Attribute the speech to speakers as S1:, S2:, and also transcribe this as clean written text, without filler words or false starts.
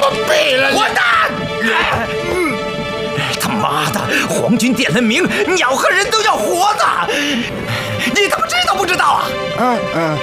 S1: 我毙了你！
S2: 混蛋！他妈的，皇军点了名，鸟和人都要活的，你他妈知道不知道啊？